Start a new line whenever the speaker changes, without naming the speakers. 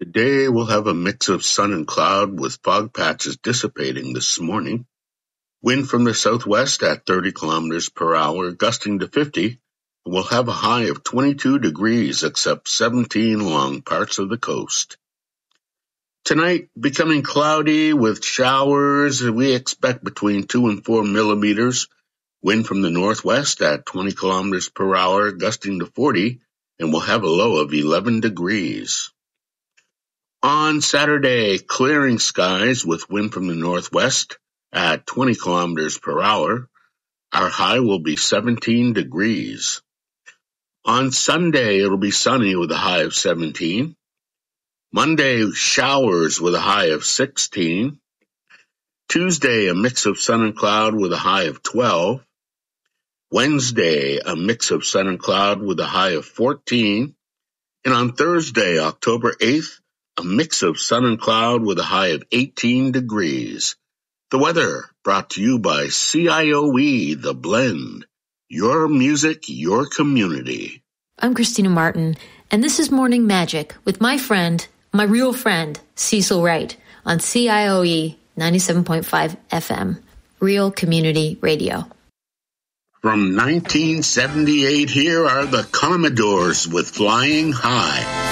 Today we'll have a mix of sun and cloud with fog patches dissipating this morning. Wind from the southwest at 30 kilometers per hour, gusting to 50. We'll have a high of 22 degrees except 17 along parts of the coast. Tonight, becoming cloudy with showers. We expect between 2 and 4 millimeters. Wind from the northwest at 20 kilometers per hour, gusting to 40, and we'll have a low of 11 degrees. On Saturday, clearing skies with wind from the northwest at 20 kilometers per hour. Our high will be 17 degrees. On Sunday, it'll be sunny with a high of 17. Monday, showers with a high of 16. Tuesday, a mix of sun and cloud with a high of 12. Wednesday, a mix of sun and cloud with a high of 14. And on Thursday, October 8th, a mix of sun and cloud with a high of 18 degrees. The weather brought to you by CIOE, The Blend. Your music, your community.
I'm Christina Martin, and this is Morning Magic with my real friend, Cecil Wright, on CIOE 97.5 FM, Real Community Radio.
From 1978, here are the Commodores with Flying High.